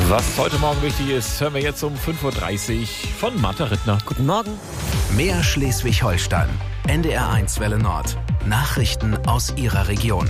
Was heute Morgen wichtig ist, hören wir jetzt um 5.30 Uhr von Martha Rittner. Guten Morgen. Mehr Schleswig-Holstein. NDR1 Welle Nord. Nachrichten aus Ihrer Region.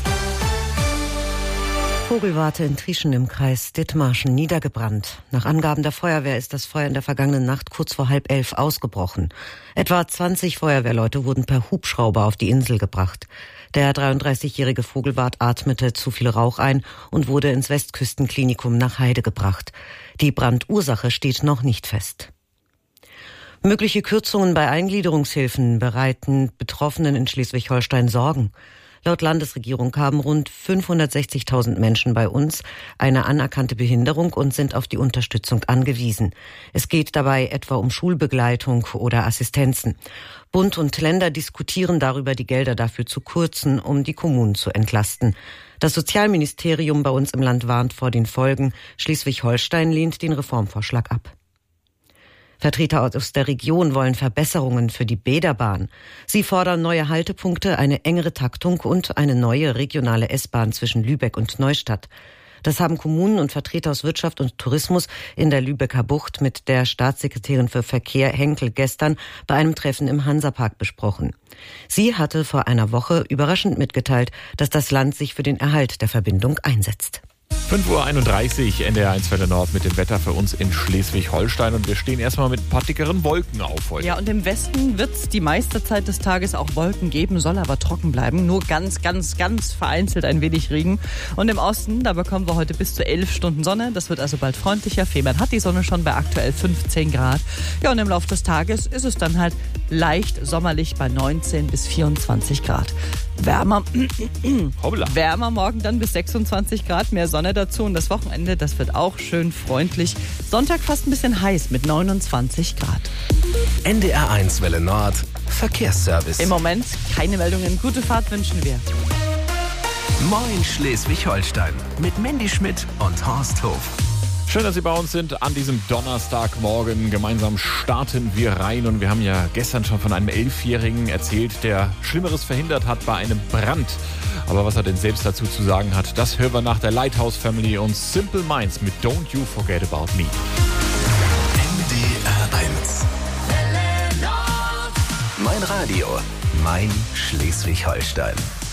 Vogelwarte in Trieschen im Kreis Dithmarschen niedergebrannt. Nach Angaben der Feuerwehr ist das Feuer in der vergangenen Nacht kurz vor 10:30 ausgebrochen. Etwa 20 Feuerwehrleute wurden per Hubschrauber auf die Insel gebracht. Der 33-jährige Vogelwart atmete zu viel Rauch ein und wurde ins Westküstenklinikum nach Heide gebracht. Die Brandursache steht noch nicht fest. Mögliche Kürzungen bei Eingliederungshilfen bereiten Betroffenen in Schleswig-Holstein Sorgen. Laut Landesregierung haben rund 560.000 Menschen bei uns eine anerkannte Behinderung und sind auf die Unterstützung angewiesen. Es geht dabei etwa um Schulbegleitung oder Assistenzen. Bund und Länder diskutieren darüber, die Gelder dafür zu kürzen, um die Kommunen zu entlasten. Das Sozialministerium bei uns im Land warnt vor den Folgen. Schleswig-Holstein lehnt den Reformvorschlag ab. Vertreter aus der Region wollen Verbesserungen für die Bäderbahn. Sie fordern neue Haltepunkte, eine engere Taktung und eine neue regionale S-Bahn zwischen Lübeck und Neustadt. Das haben Kommunen und Vertreter aus Wirtschaft und Tourismus in der Lübecker Bucht mit der Staatssekretärin für Verkehr Henkel gestern bei einem Treffen im Hansapark besprochen. Sie hatte vor einer Woche überraschend mitgeteilt, dass das Land sich für den Erhalt der Verbindung einsetzt. 5.31 Uhr, NDR1 Welle Nord mit dem Wetter für uns in Schleswig-Holstein. Und wir stehen erstmal mit ein paar dickeren Wolken auf heute. Ja, und im Westen wird es die meiste Zeit des Tages auch Wolken geben, soll aber trocken bleiben. Nur ganz vereinzelt ein wenig Regen. Und im Osten, da bekommen wir heute bis zu 11 Stunden Sonne. Das wird also bald freundlicher. Fehmarn hat die Sonne schon bei aktuell 15 Grad. Ja, und im Laufe des Tages ist es dann halt leicht sommerlich bei 19 bis 24 Grad. Wärmer morgen dann bis 26 Grad, mehr Sonne dazu und das Wochenende, das wird auch schön freundlich. Sonntag fast ein bisschen heiß mit 29 Grad. NDR1 Welle Nord, Verkehrsservice. Im Moment keine Meldungen, gute Fahrt wünschen wir. Moin Schleswig-Holstein mit Mandy Schmidt und Horst Hof. Schön, dass Sie bei uns sind an diesem Donnerstagmorgen. Gemeinsam starten wir rein und wir haben ja gestern schon von einem 11-Jährigen erzählt, der Schlimmeres verhindert hat bei einem Brand. Aber was er denn selbst dazu zu sagen hat, das hören wir nach der Lighthouse Family und Simple Minds mit Don't You Forget About Me. NDR1. Mein Radio, mein Schleswig-Holstein.